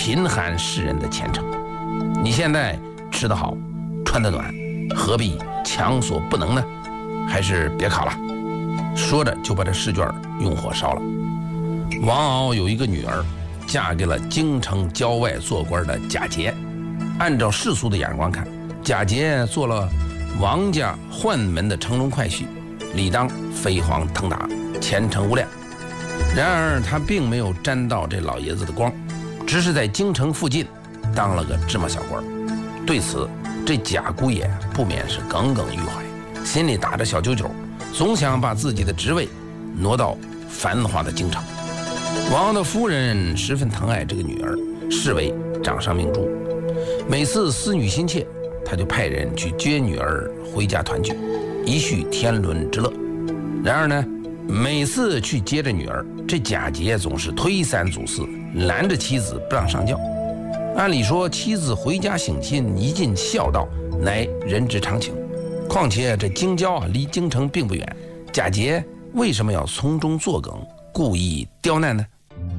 贫寒世人的前程。你现在吃得好，穿得暖，何必强所不能呢？还是别考了。说着就把这试卷用火烧了。王敖有一个女儿，嫁给了京城郊外做官的贾节。按照世俗的眼光看，贾节做了王家宦门的乘龙快婿，理当飞黄腾达，前程无量。然而他并没有沾到这老爷子的光，只是在京城附近当了个芝麻小官。对此，这贾姑爷不免是耿耿于怀，心里打着小九九，总想把自己的职位挪到繁华的京城。王敖的夫人十分疼爱这个女儿，视为掌上明珠。每次思女心切，他就派人去接女儿回家团聚，一续天伦之乐。然而呢，每次去接着女儿，这贾节总是推三阻四，拦着妻子不让上轿。按理说，妻子回家省亲，一尽孝道，乃人之常情。况且这京郊离京城并不远，贾节为什么要从中作梗，故意刁难呢？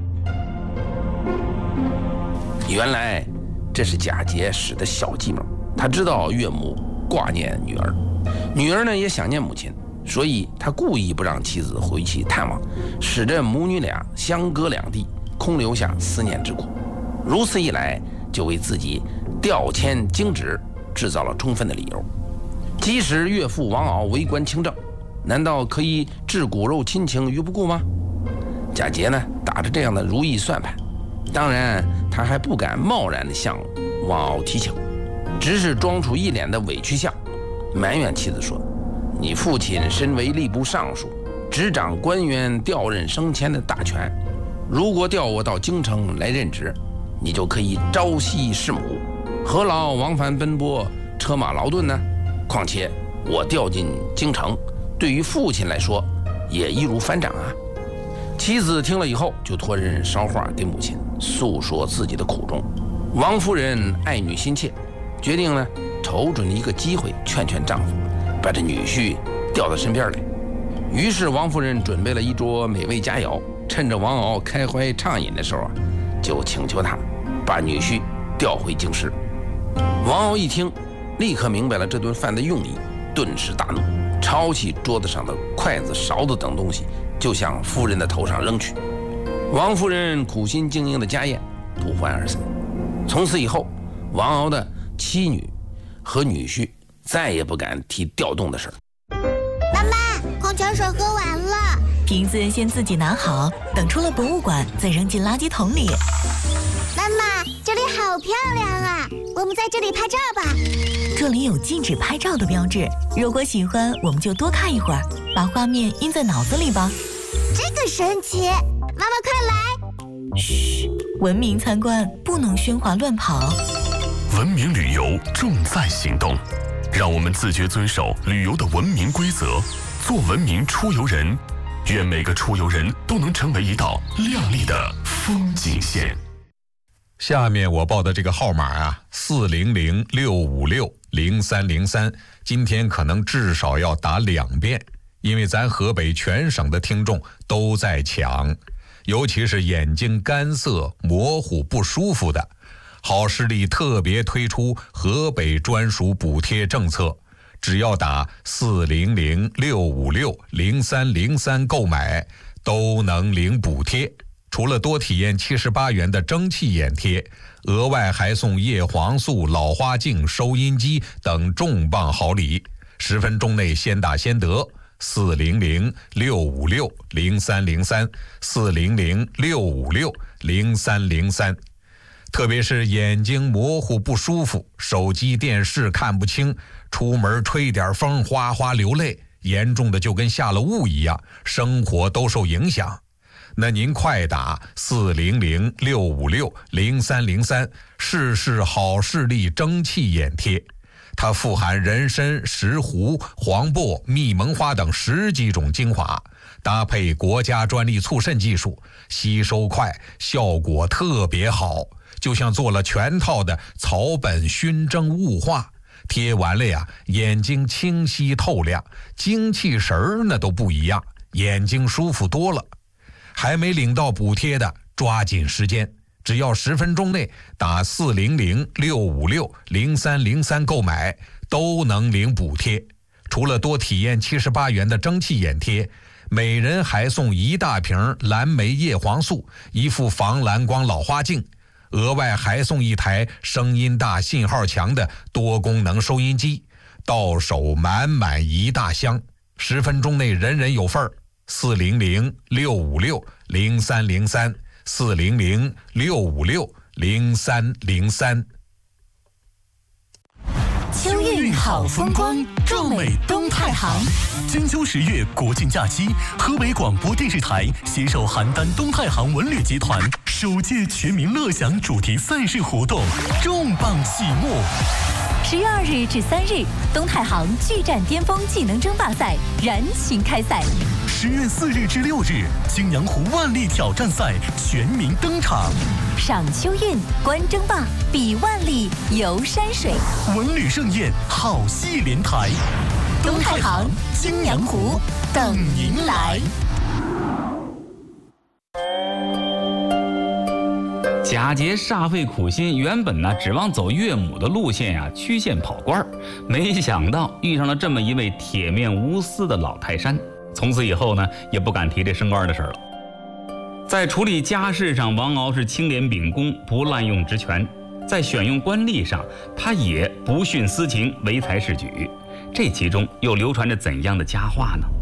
原来这是贾节使的小计谋。他知道岳母挂念女儿，女儿呢也想念母亲，所以他故意不让妻子回去探望，使得母女俩相隔两地，空留下思念之苦。如此一来，就为自己调迁京职制造了充分的理由。即使岳父王敖为官清正，难道可以置骨肉亲情于不顾吗？贾节呢打着这样的如意算盘，当然他还不敢贸然地向王敖提请，只是装出一脸的委屈相，埋怨妻子说：“你父亲身为吏部尚书，执掌官员调任升迁的大权，如果调我到京城来任职，你就可以朝夕侍母，何劳往返奔波，车马劳顿呢？况且我调进京城，对于父亲来说也易如反掌啊。”妻子听了以后，就托人捎话给母亲，诉说自己的苦衷。王夫人爱女心切，决定呢瞅准一个机会劝劝丈夫，把这女婿调到身边来。于是王夫人准备了一桌美味佳肴，趁着王敖开怀畅饮的时候就请求他把女婿调回京师。王敖一听，立刻明白了这顿饭的用意，顿时大怒，抄起桌子上的筷子、勺子等东西，就向夫人的头上扔去。王夫人苦心经营的家宴不欢而散。从此以后，王敖的妻女和女婿再也不敢提调动的事儿。 妈妈，矿泉水喝完了， 瓶子先自己拿好，等出了博物馆再扔进垃圾桶里。 妈妈，这里好漂亮啊，我们在这里拍照吧。 这里有禁止拍照的标志，如果喜欢我们就多看一会儿，把画面印在脑子里吧。 这个神奇，妈妈快来。 嘘，文明参观不能喧哗乱跑。 文明旅游重在行动，让我们自觉遵守旅游的文明规则，做文明出游人。愿每个出游人都能成为一道亮丽的风景线。 下面我报的这个号码啊，400-656-0303，今天可能至少要打2遍，因为咱河北全省的听众都在抢，尤其是眼睛干涩、模糊、不舒服的，好视力特别推出河北专属补贴政策，只要打400-656-0303购买，都能领补贴。除了多体验78元的蒸汽眼贴，额外还送叶黄素、老花镜、收音机等重磅好礼，10分钟内先打先得。400-656-0303 400-656-0303。特别是眼睛模糊不舒服，手机电视看不清，出门吹点风哗哗流泪，严重的就跟下了雾一样，生活都受影响。那您快打400-656-0303试试好视力蒸汽眼贴，它富含人参、石斛、黄柏、蜜蒙花等10几种精华，搭配国家专利促渗技术，吸收快，效果特别好，就像做了全套的草本熏蒸雾化，贴完了呀，眼睛清晰透亮，精气神儿那都不一样，眼睛舒服多了。还没领到补贴的，抓紧时间， 只要10分钟内打400-656-0303购买，都能领补贴。除了多体验78元的蒸汽眼贴，每人还送1大瓶蓝莓叶黄素、1副防蓝光老花镜，额外还送1台声音大、信号强的多功能收音机，到手满满1大箱。10分钟内人人有份儿。400-656-0303 400-656-0303。 秋韵好风光，壮美东太行。金秋10月国庆假期，河北广播电视台携手邯郸东太行文旅集团首届全民乐享主题赛事活动重磅启幕。 10月2日至3日，东太行巨战巅峰技能争霸赛燃情开赛。 10月4日至6日，青阳湖万历挑战赛全民登场。 赏秋韵，观争霸，比万历，游山水， 文旅盛宴，好戏连台。 东太行，青阳湖，等您来。 贾杰煞费苦心，原本呢指望走岳母的路线呀，曲线跑官，没想到遇上了这么一位铁面无私的老泰山。从此以后呢，也不敢提这升官的事了。在处理家事上，王敖是清廉秉公，不滥用职权；在选用官吏上，他也不徇私情，唯才是举。这其中又流传着怎样的佳话呢？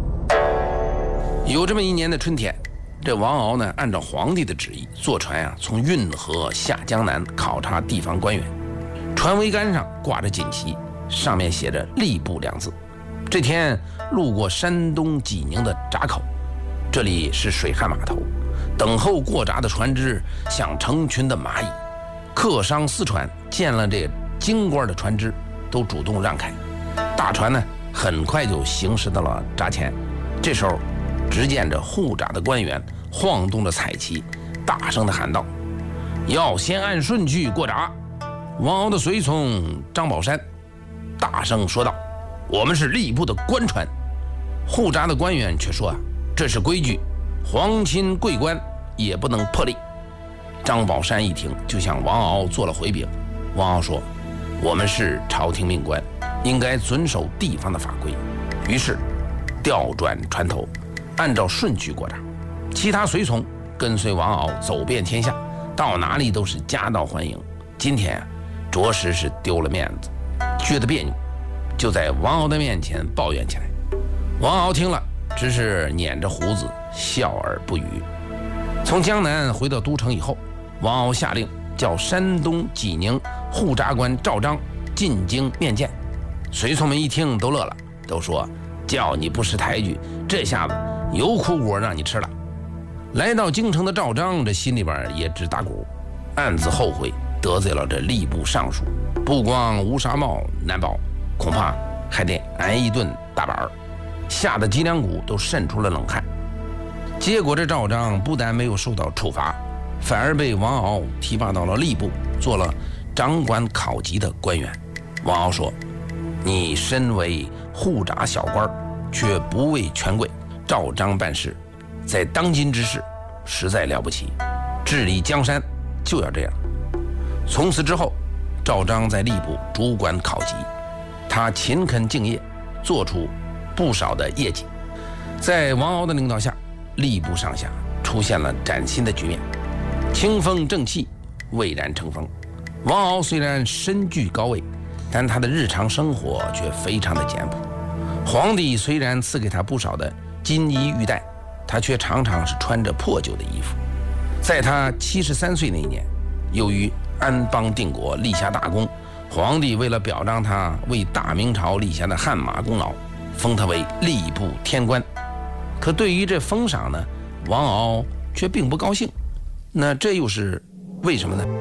有这么一年的春天，这王敖呢，按照皇帝的旨意，坐船啊，从运河下江南考察地方官员。船桅杆上挂着锦旗，上面写着吏部2字。这天路过山东济宁的闸口，这里是水旱码头，等候过闸的船只像成群的蚂蚁。客商私船见了这京官的船只，都主动让开。大船呢，很快就行驶到了闸前。这时候，只见着护闸的官员晃动着彩旗，大声地喊道：“要先按顺序过闸。”王敖的随从张宝山大声说道：“我们是吏部的官船。”护闸的官员却说：“啊，这是规矩，皇亲贵官也不能破例。”张宝山一听，就向王敖做了回禀。王敖说：“我们是朝廷命官，应该遵守地方的法规。”于是调转船头，按照顺序过闸。其他随从跟随王敖走遍天下，到哪里都是夹道欢迎。今天啊，着实是丢了面子，觉得别扭，就在王敖的面前抱怨起来。王敖听了，只是捻着胡子笑而不语。从江南回到都城以后，王敖下令叫山东济宁护闸官赵章进京面见。随从们一听都乐了，都说：“叫你不识抬举，这下子有苦果让你吃了。”来到京城的赵章，这心里边也直打鼓，暗自后悔得罪了这吏部尚书，不光乌纱帽难保，恐怕还得挨一顿大板儿，吓得脊梁骨都渗出了冷汗。结果这赵章不但没有受到处罚，反而被王敖提拔到了吏部，做了掌管考级的官员。王敖说：“你身为护闸小官，却不为权贵，照章办事，在当今之世实在了不起，治理江山就要这样。”从此之后，赵章在吏部主管考级，他勤恳敬业，做出不少的业绩。在王敖的领导下，吏部上下出现了崭新的局面，清风正气蔚然成风。王敖虽然身居高位，但他的日常生活却非常的简朴。皇帝虽然赐给他不少的金衣玉带，他却常常是穿着破旧的衣服。在他73岁那一年，由于安邦定国，立下大功，皇帝为了表彰他为大明朝立下的汗马功劳，封他为吏部天官。可对于这封赏呢，王敖却并不高兴。那这又是为什么呢？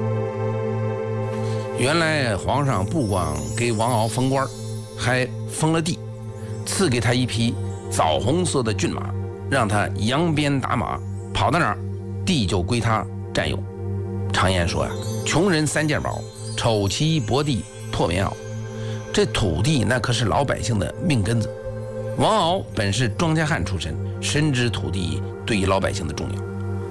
原来皇上不光给王敖封官，还封了地，赐给他一匹枣红色的骏马，让他扬鞭打马，跑到哪儿地就归他占有。常言说穷人3件宝，丑妻薄地破棉袄。这土地那可是老百姓的命根子。王敖本是庄稼汉出身，深知土地对于老百姓的重要。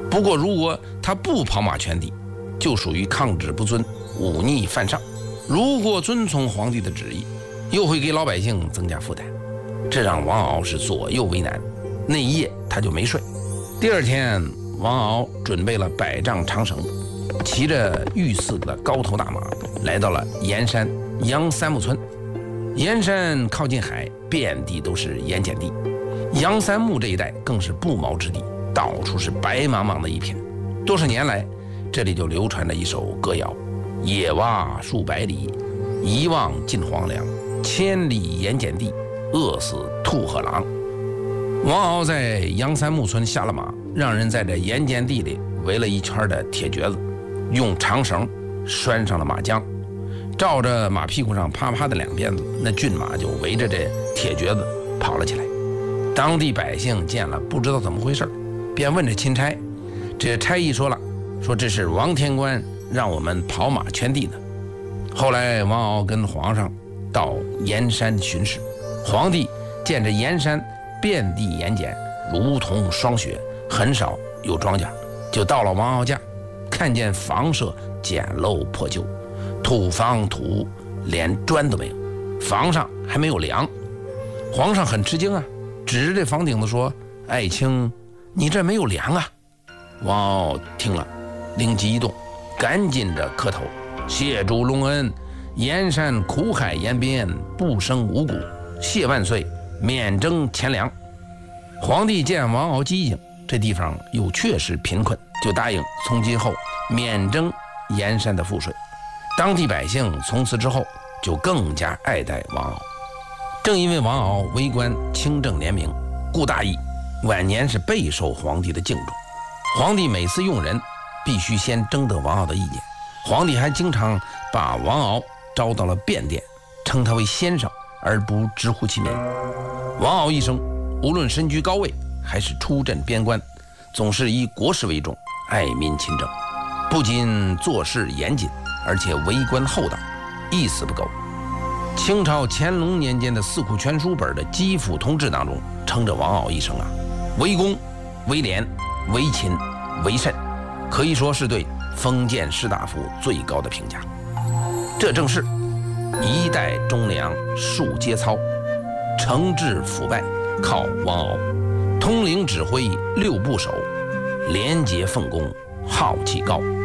不过如果他不跑马圈地，就属于抗旨不遵、忤逆犯上；如果遵从皇帝的旨意，又会给老百姓增加负担。这让王敖是左右为难，那一夜他就没睡。第二天，王敖准备了100丈长绳，骑着御赐的高头大马，来到了盐山杨三木村。盐山靠近海，遍地都是盐碱地，杨三木这一带更是不毛之地，到处是白茫茫的一片。多少年来，这里就流传着一首歌谣：野蛙数百里，一望尽荒凉，千里盐碱地，饿死兔和狼。王敖在杨三木村下了马，让人在这盐碱地里围了一圈的铁橛子，用长绳拴上了马缰，照着马屁股上啪啪的2鞭子，那骏马就围着这铁橛子跑了起来。当地百姓见了，不知道怎么回事，便问这钦差。这差役说了，说这是王天官让我们跑马圈地的。后来王敖跟皇上到盐山巡视，皇帝见这盐山遍地盐碱，如同霜雪，很少有庄稼，就到了王敖家，看见房舍简陋破旧，土房土连砖都没有，房上还没有梁。皇上很吃惊啊，指着这房顶子说：“爱卿，你这没有梁啊！”王敖听了，灵机一动，赶紧着磕头：“谢主隆恩，盐山苦海沿边，不生五谷，谢万岁，免征钱粮。”皇帝见王敖机警，这地方又确实贫困，就答应从今后免征盐山的赋税。当地百姓从此之后就更加爱戴王敖。正因为王敖为官清正廉明，顾大义，晚年是备受皇帝的敬重。皇帝每次用人，必须先征得王敖的意见。皇帝还经常把王敖招到了便殿，称他为先生，而不直呼其名。王敖一生无论身居高位还是出镇边关，总是以国事为重，爱民勤政，不仅做事严谨，而且为官厚道，一丝不苟。清朝乾隆年间的《四库全书》本的基辅通志当中，称着王敖一生为公、为廉、为勤、为慎，可以说是对封建士大夫最高的评价。这正是一代忠良树节操，惩治腐败靠王敖，统领指挥6部首，廉洁奉公好气高。